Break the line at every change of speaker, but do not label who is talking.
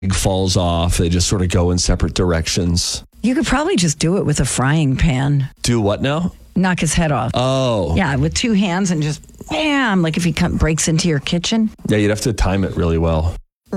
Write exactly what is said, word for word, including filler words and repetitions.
falls off. They just sort of go in separate directions.
You could probably just do it with a frying pan.
Do what now?
Knock his head off.
Oh.
Yeah, with two hands and just bam, like if he come, breaks into your kitchen.
Yeah, you'd have to time it really well.